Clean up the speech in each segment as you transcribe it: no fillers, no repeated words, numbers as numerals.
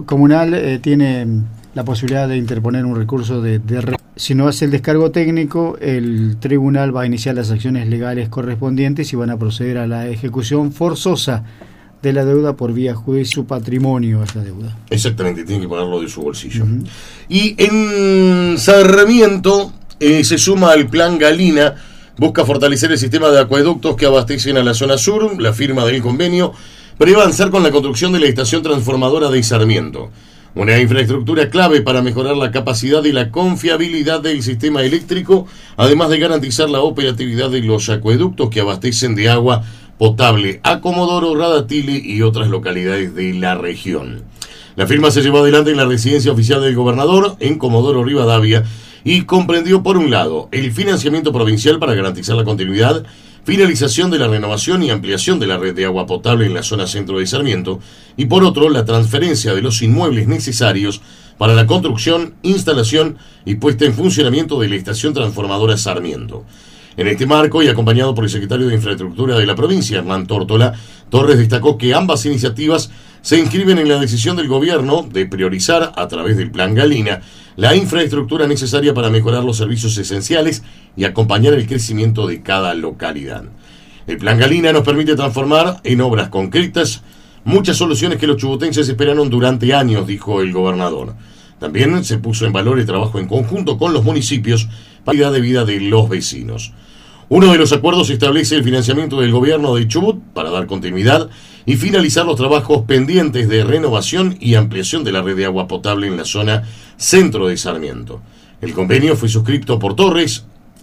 comunal tiene la posibilidad de interponer un recurso si no hace el descargo técnico, el tribunal va a iniciar las acciones legales correspondientes y van a proceder a la ejecución forzosa de la deuda por vía judicial. Su patrimonio es la deuda. Exactamente, tiene que pagarlo de su bolsillo. Y en Sarmiento se suma al Plan Galina, busca fortalecer el sistema de acueductos que abastecen a la zona sur. La firma del convenio prevé avanzar con la construcción de la estación transformadora de Sarmiento, una infraestructura clave para mejorar la capacidad y la confiabilidad del sistema eléctrico, además de garantizar la operatividad de los acueductos que abastecen de agua potable a Comodoro, Radatili y otras localidades de la región. La firma se llevó adelante en la residencia oficial del gobernador en Comodoro Rivadavia y comprendió, por un lado, el financiamiento provincial para garantizar la continuidad, finalización de la renovación y ampliación de la red de agua potable en la zona centro de Sarmiento, y por otro, la transferencia de los inmuebles necesarios para la construcción, instalación y puesta en funcionamiento de la estación transformadora Sarmiento. En este marco, y acompañado por el secretario de Infraestructura de la provincia, Hernán Tórtola, Torres destacó que ambas iniciativas se inscriben en la decisión del gobierno de priorizar, a través del Plan Galina, la infraestructura necesaria para mejorar los servicios esenciales y acompañar el crecimiento de cada localidad. El Plan Galina nos permite transformar en obras concretas muchas soluciones que los chubutenses esperaron durante años, dijo el gobernador. También se puso en valor el trabajo en conjunto con los municipios para la calidad de vida de los vecinos. Uno de los acuerdos establece el financiamiento del gobierno de Chubut para dar continuidad y finalizar los trabajos pendientes de renovación y ampliación de la red de agua potable en la zona centro de Sarmiento. El convenio fue suscrito por Torres,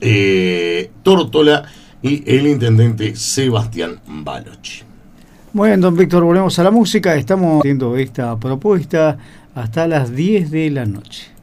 Tórtola y el intendente Sebastián Balochi. Muy bien, don Víctor, volvemos a la música. Estamos haciendo esta propuesta hasta las 10 de la noche.